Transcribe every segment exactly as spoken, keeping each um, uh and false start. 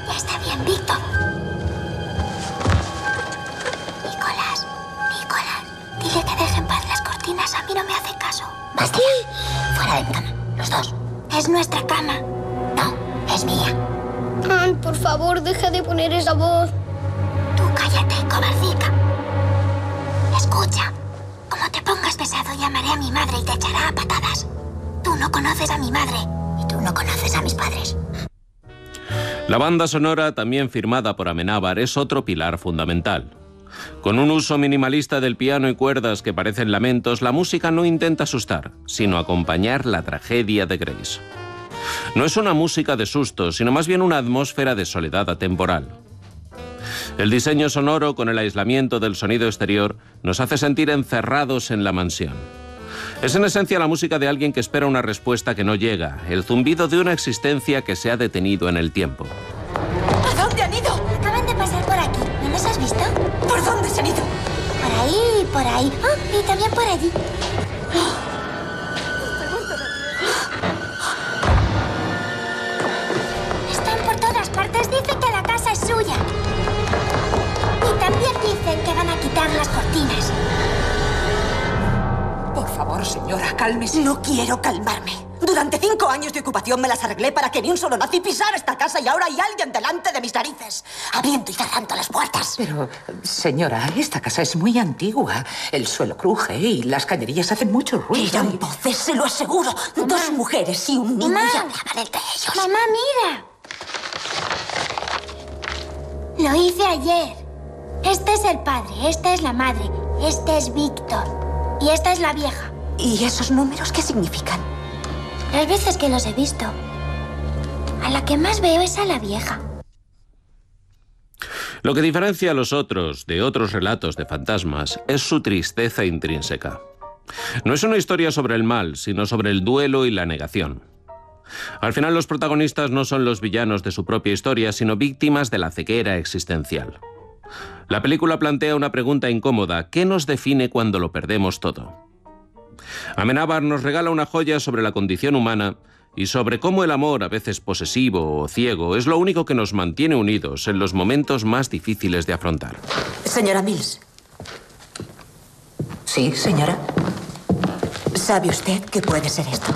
Ya está bien, Víctor. Nicolás, Nicolás, dile que deje en paz las cortinas. A mí no me hace caso. Basta ya. Fuera de mi cama, los dos. Es nuestra cama. No, es mía. Ay, por favor, deja de poner esa voz. Tú cállate, cobardica. Escucha, como te pongas pesado, llamaré a mi madre y te echará a patadas. Tú no conoces a mi madre y tú no conoces a mis padres. La banda sonora, también firmada por Amenábar, es otro pilar fundamental. Con un uso minimalista del piano y cuerdas que parecen lamentos, la música no intenta asustar, sino acompañar la tragedia de Grace. No es una música de susto, sino más bien una atmósfera de soledad atemporal. El diseño sonoro, con el aislamiento del sonido exterior, nos hace sentir encerrados en la mansión. Es en esencia la música de alguien que espera una respuesta que no llega, el zumbido de una existencia que se ha detenido en el tiempo. ¿A dónde han ido? Acaban de pasar por aquí. ¿No los has visto? ¿Por dónde se han ido? Por ahí y por ahí. Oh, y también por allí. Están por todas partes. Dicen que la casa es suya. Y también dicen que van a quitar las cortinas. Por favor, señora, cálmese. No quiero calmarme. Durante cinco años de ocupación me las arreglé para que ni un solo nazi pisara esta casa y ahora hay alguien delante de mis narices, abriendo y cerrando las puertas. Pero, señora, esta casa es muy antigua. El suelo cruje y las cañerías hacen mucho ruido. Eran y... voces, se lo aseguro. Mamá. Dos mujeres y un niño Mamá. y hablaban entre ellos. Mamá, mira. Lo hice ayer. Este es el padre, esta es la madre, este es Víctor y esta es la vieja. ¿Y esos números qué significan? Las veces que los he visto, a la que más veo es a la vieja. Lo que diferencia a los otros de otros relatos de fantasmas es su tristeza intrínseca. No es una historia sobre el mal, sino sobre el duelo y la negación. Al final, los protagonistas no son los villanos de su propia historia, sino víctimas de la ceguera existencial. La película plantea una pregunta incómoda: ¿qué nos define cuando lo perdemos todo? Amenábar nos regala una joya sobre la condición humana y sobre cómo el amor, a veces posesivo o ciego, es lo único que nos mantiene unidos en los momentos más difíciles de afrontar. Señora Mills. Sí, señora. ¿Sabe usted qué puede ser esto?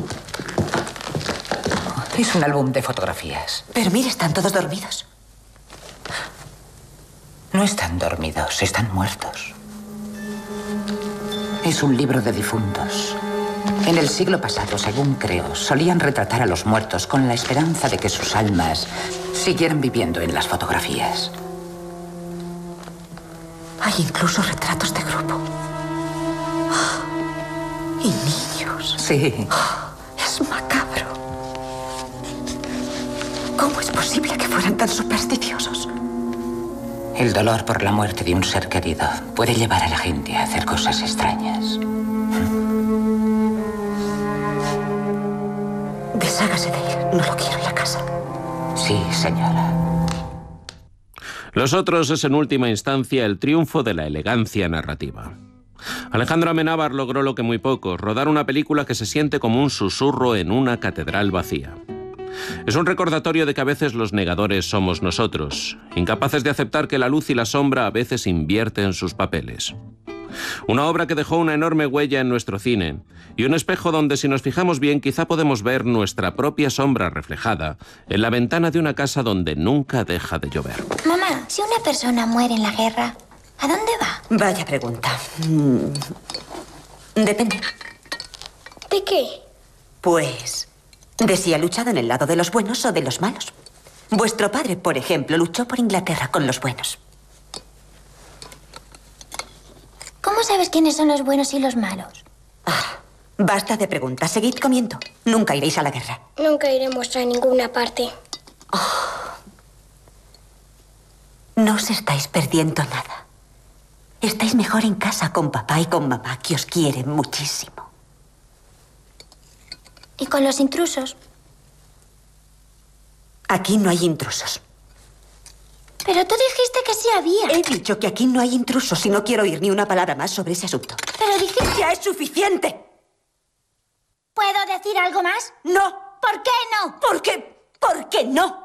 Es un álbum de fotografías. Pero mire, están todos dormidos. No están dormidos, están muertos. Es un libro de difuntos. En el siglo pasado, según creo, solían retratar a los muertos con la esperanza de que sus almas siguieran viviendo en las fotografías. Hay incluso retratos de grupo. Y niños. Sí. Es macabro. ¿Cómo es posible que fueran tan supersticiosos? El dolor por la muerte de un ser querido puede llevar a la gente a hacer cosas extrañas. Deshágase de él. No lo quiero en la casa. Sí, señora. Los otros es, en última instancia, el triunfo de la elegancia narrativa. Alejandro Amenábar logró lo que muy pocos: rodar una película que se siente como un susurro en una catedral vacía. Es un recordatorio de que a veces los negadores somos nosotros, incapaces de aceptar que la luz y la sombra a veces invierten sus papeles. Una obra que dejó una enorme huella en nuestro cine y un espejo donde, si nos fijamos bien, quizá podemos ver nuestra propia sombra reflejada en la ventana de una casa donde nunca deja de llover. Mamá, si una persona muere en la guerra, ¿a dónde va? Vaya pregunta. Mm, depende. ¿De qué? Pues de si ha luchado en el lado de los buenos o de los malos. Vuestro padre, por ejemplo, luchó por Inglaterra con los buenos. ¿Cómo sabes quiénes son los buenos y los malos? Ah, basta de preguntas. Seguid comiendo. Nunca iréis a la guerra. Nunca iremos a ninguna parte. Oh. No os estáis perdiendo nada. Estáis mejor en casa con papá y con mamá, que os quieren muchísimo. ¿Y con los intrusos? Aquí no hay intrusos. Pero tú dijiste que sí había. He dicho que aquí no hay intrusos y no quiero oír ni una palabra más sobre ese asunto. Pero dijiste... ¡Ya es suficiente! ¿Puedo decir algo más? ¡No! ¿Por qué no? ¿Por qué? ¿Por qué no?